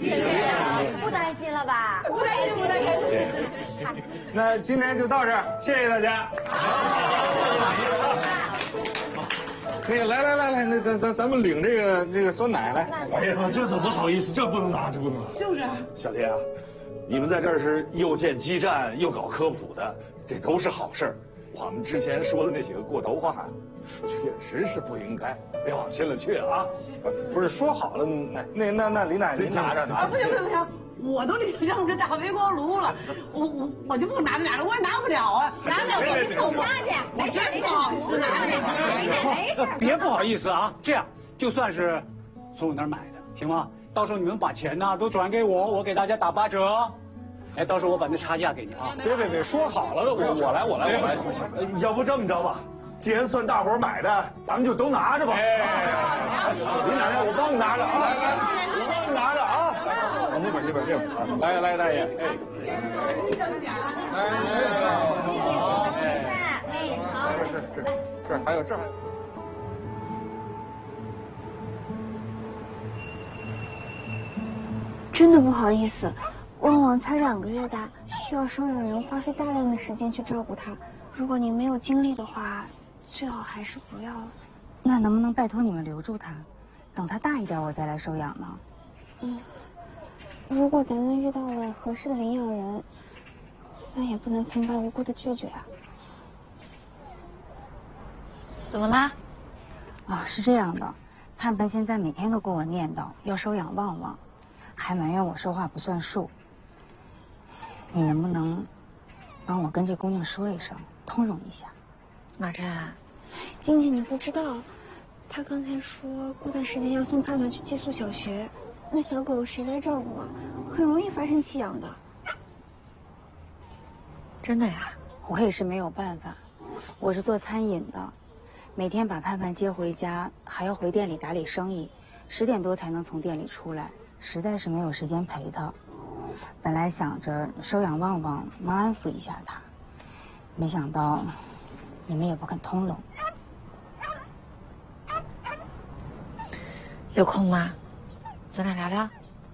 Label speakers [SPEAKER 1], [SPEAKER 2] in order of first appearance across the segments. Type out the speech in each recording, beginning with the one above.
[SPEAKER 1] 不担心了吧？
[SPEAKER 2] 不担心，不担心。
[SPEAKER 3] 那今天就到这儿，谢谢大家。那个，来，那咱们领这个酸奶来。
[SPEAKER 4] 哎呀，这怎么好意思？这不能拿，这不能拿。
[SPEAKER 2] 就是。
[SPEAKER 4] 小丽啊，你们在这儿是又建基站又搞科普的，这都是好事儿。我们之前说的那几个过头话，确实是不应该，别往心里去啊。
[SPEAKER 3] 不是说好了，那李奶奶您拿着
[SPEAKER 2] 啊，不行，我都扔个大微波炉了，我就不拿这俩了，我也拿不了啊，拿不了我
[SPEAKER 1] 家去，
[SPEAKER 2] 我真不好意思拿
[SPEAKER 1] 没事，
[SPEAKER 5] 别不好意思啊，这样就算是从我那儿买的，行吗？到时候你们把钱呢都转给我，我给大家打8折。哎，到时候我把那差价给你啊！
[SPEAKER 3] 别，说好了的，我来。
[SPEAKER 4] 要不这么着吧，既然算大伙买的，咱们就都拿着吧。李奶奶，我帮你拿着啊！我帮你拿着啊！
[SPEAKER 3] 那边，来，大爷，这还有这。
[SPEAKER 6] 真的不好意思。旺旺才2个月大，需要收养人花费大量的时间去照顾他。如果您没有精力的话，最好还是不要了。
[SPEAKER 7] 那能不能拜托你们留住他，等他大一点我再来收养呢？
[SPEAKER 6] 如果咱们遇到了合适的领养人，那也不能平白无故的拒绝啊。
[SPEAKER 1] 怎么啦？
[SPEAKER 7] 是这样的，盼盼现在每天都跟我念叨要收养旺旺，还埋怨我说话不算数。你能不能帮我跟这姑娘说一声，通融一下？
[SPEAKER 1] 马珍，
[SPEAKER 6] 静静你不知道，她刚才说过段时间要送盼盼去寄宿小学，那小狗谁来照顾啊？很容易发生弃养的。
[SPEAKER 1] 真的呀？
[SPEAKER 7] 我也是没有办法，我是做餐饮的，每天把盼盼接回家，还要回店里打理生意，10点多才能从店里出来，实在是没有时间陪她。本来想着收养旺旺能安抚一下他，没想到你们也不肯通融。
[SPEAKER 1] 有空吗？咱俩聊聊。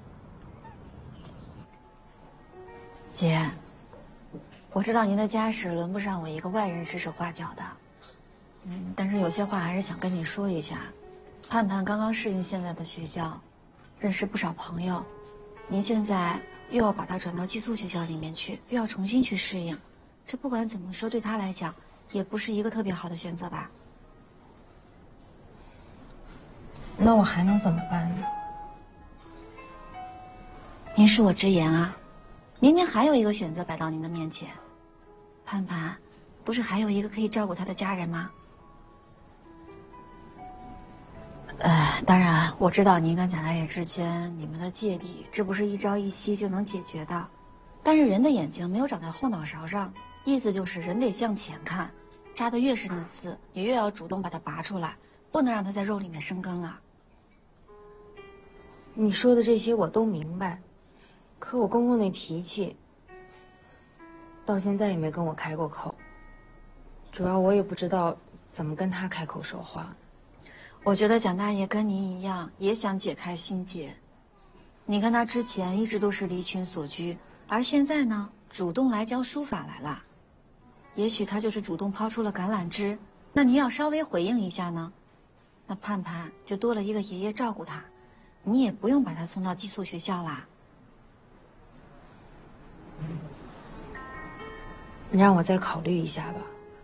[SPEAKER 1] 姐，我知道您的家事轮不上我一个外人指手画脚的，但是有些话还是想跟你说一下。盼盼刚刚适应现在的学校，认识不少朋友，您现在又要把他转到寄宿学校里面去，又要重新去适应，这不管怎么说对他来讲也不是一个特别好的选择吧。
[SPEAKER 7] 那我还能怎么办呢？
[SPEAKER 1] 您恕我直言啊，明明还有一个选择摆到您的面前，盼盼不是还有一个可以照顾他的家人吗？当然我知道您跟贾大爷之间你们的芥蒂，这不是一朝一夕就能解决的。但是人的眼睛没有长在后脑勺上，意思就是人得向前看，扎得越深的刺，也越要主动把它拔出来，不能让它在肉里面生根啊。
[SPEAKER 7] 你说的这些我都明白，可我公公那脾气，到现在也没跟我开过口，主要我也不知道怎么跟他开口说话。
[SPEAKER 1] 我觉得蒋大爷跟您一样，也想解开心结。你看他之前一直都是离群索居，而现在呢，主动来教书法来了。也许他就是主动抛出了橄榄枝，那您要稍微回应一下呢，那盼盼就多了一个爷爷照顾他，你也不用把他送到寄宿学校啦。
[SPEAKER 7] 你让我再考虑一下吧。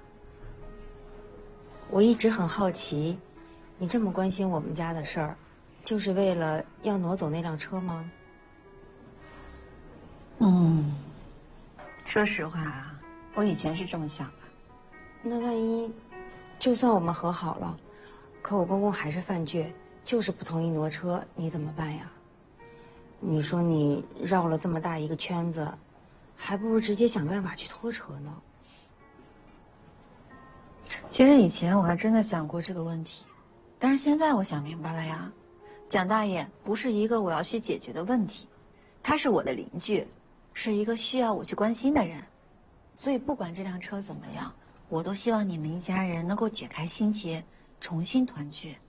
[SPEAKER 7] 我一直很好奇，你这么关心我们家的事儿，就是为了要挪走那辆车吗？
[SPEAKER 1] 说实话啊，我以前是这么想的。
[SPEAKER 7] 那万一，就算我们和好了，可我公公还是犯倔，就是不同意挪车，你怎么办呀？你说你绕了这么大一个圈子，还不如直接想办法去拖车呢。
[SPEAKER 1] 其实以前我还真的想过这个问题，但是现在我想明白了呀，蒋大爷不是一个我要去解决的问题，他是我的邻居，是一个需要我去关心的人，所以不管这辆车怎么样，我都希望你们一家人能够解开心结，重新团聚。